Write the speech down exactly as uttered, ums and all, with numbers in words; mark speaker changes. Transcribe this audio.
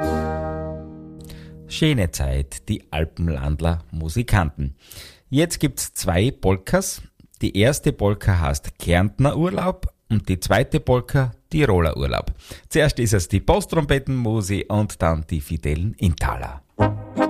Speaker 1: Schöne Zeit, die Alpenlandler Musikanten. Jetzt gibt's zwei Polkas. Die erste Polka heißt Kärntner Urlaub und die zweite Polka Tiroler Urlaub. Zuerst ist es die Posttrompetenmusi und dann die Fidelen Intaler.